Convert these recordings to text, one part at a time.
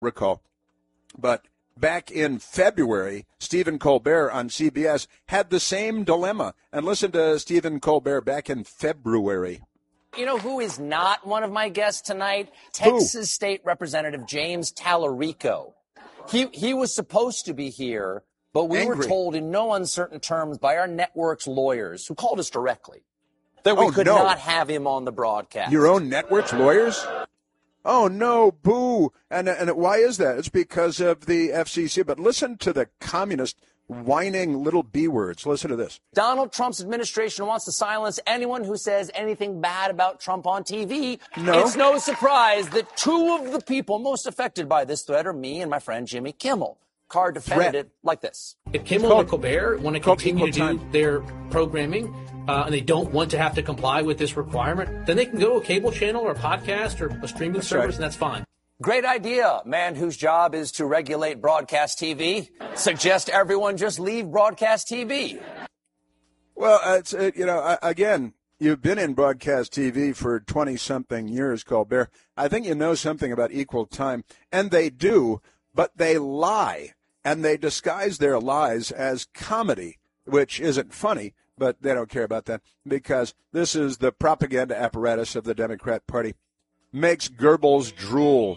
recall. But back in February, Stephen Colbert on CBS had the same dilemma. And listen to Stephen Colbert back in February. You know who is not one of my guests tonight? Texas State Representative James Tallarico. He was supposed to be here, but we were told in no uncertain terms by our network's lawyers, who called us directly, that we could not have him on the broadcast. Your own network's lawyers? Oh, no, boo. And why is that? It's because of the FCC. But listen to the communist whining little B words. Listen to this. Donald Trump's administration wants to silence anyone who says anything bad about Trump on TV. No. It's no surprise that two of the people most affected by this threat are me and my friend Jimmy Kimmel. Carr defended it like this. If Kimmel or Colbert want to continue to do their programming and they don't want to have to comply with this requirement, then they can go to a cable channel or a podcast or a streaming service, and that's fine. Great idea, man whose job is to regulate broadcast TV. Suggest everyone just leave broadcast TV. Well, it's again, you've been in broadcast TV for 20-something years, Colbert. I think you know something about equal time, and they do, but they lie, and they disguise their lies as comedy, which isn't funny, but they don't care about that because this is the propaganda apparatus of the Democrat Party. Makes Goebbels drool.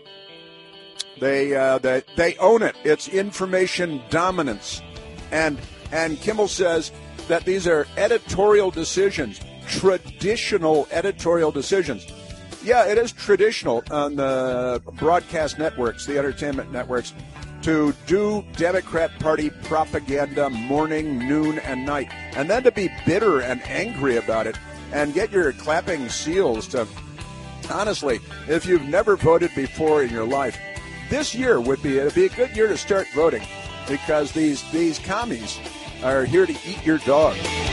They own it. It's information dominance. And Kimmel says that these are editorial decisions, traditional editorial decisions. Yeah, it is traditional on the broadcast networks, the entertainment networks, to do Democrat Party propaganda morning, noon, and night. And then to be bitter and angry about it and get your clapping seals to... Honestly, if you've never voted before in your life, this year would be a good year to start voting because these commies are here to eat your dog.